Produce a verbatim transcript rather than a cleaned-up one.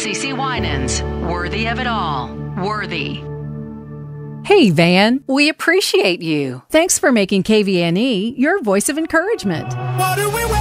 CeCe Winans, worthy of it all. Worthy. Hey, Van, we appreciate you. Thanks for making K V N E your voice of encouragement. What do we